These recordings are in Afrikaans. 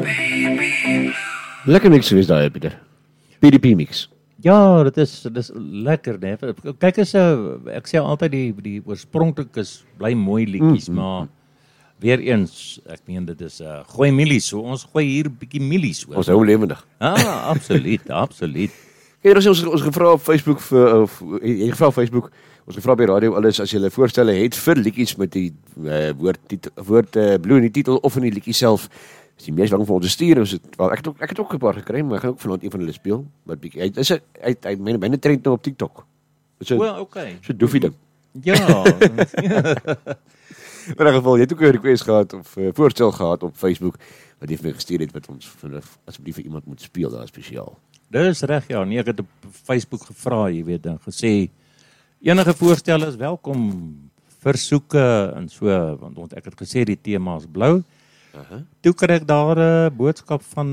Lekker mix geweest daar, Pieter. PDP mix. Ja, dit is lekker, né? Kyk as ek sê altyd die oorspronklik is bly mooi liedjies, maar weer eens, ek meen dit is gooi milies, so ons gooi hier 'n bietjie milies hoor. Ons hou lewendig. Absoluut, absoluut. Kijk, ons gevra op Facebook, jy gevra op Facebook, ons gevra by radio alles, as jy voorstelle het vir liedjies met die woord Blue in die titel of in die liedjie self, is die mees lang vir ons te stuur, ek het ook 'n paar gekry, maar ek gaan ook vanaand een van hulle speel, wat bietjie, hy myne trend nou op TikTok. Okay. So doefie ding. Ja. In ieder geval, jy het ook 'n request gehad, of voorstel gehad op Facebook, wat jy vir my gestuur het, wat ons asseblief vir iemand moet speel, daar spesiaal. Dis reg, ja, nee, ek het op Facebook gevra, jy weet, en gesê, enige voorstelle is welkom, versoeke, en so, want ek het gesê, die tema is blou. Toe kry ek daar 'n boodskap van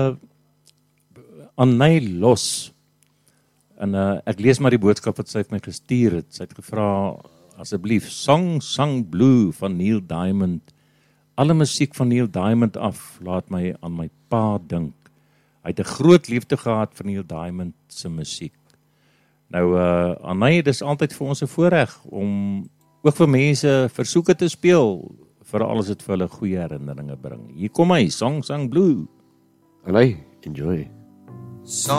Annay Los, en ek lees maar die boodskap wat sy vir my gestuur het. Sy het gevra, asseblief, Song Blue van Neil Diamond. Alle musiek van Neil Diamond af laat my aan my pa dink. Hy het 'n groot liefde gehad vir Neil Diamond se musiek. Nou, Annay, dis altyd vir ons 'n voorreg om ook vir mense versoeke te speel, veral as dit vir hulle goeie herinneringe bring. Hier kom hy, Song Blue. Annay, enjoy.